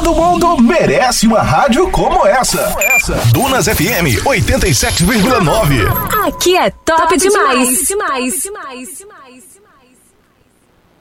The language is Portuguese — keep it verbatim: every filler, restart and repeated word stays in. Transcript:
Todo mundo merece uma rádio como essa. Dunas F M oitenta e sete vírgula nove. Aqui é top, top demais. demais. demais. demais. demais.